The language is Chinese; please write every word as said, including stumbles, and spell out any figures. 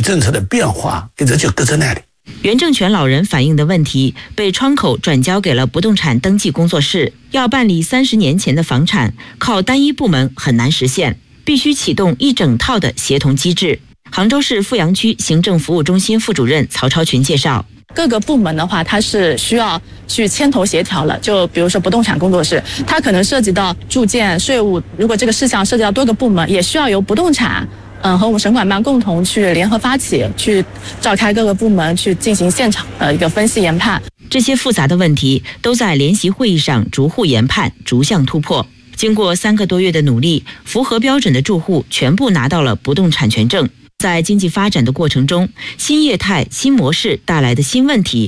政策的变化一直就搁在那里。 原证权老人反映的问题被窗口转交给了不动产登记工作室，要办理三十年前的房产，靠单一部门很难实现，必须启动一整套的协同机制。杭州市富阳区行政服务中心副主任曹超群介绍， 各个部门的话，它是需要去牵头协调了。就比如说不动产工作室，它可能涉及到住建、税务，如果这个事项涉及到多个部门，也需要由不动产嗯，和我们省管办共同去联合发起，去召开各个部门去进行现场的一个分析研判。 这些复杂的问题都在联席会议上逐户研判，逐项突破。经过三个多月的努力，符合标准的住户全部拿到了不动产权证。在经济发展的过程中，新业态、新模式带来的新问题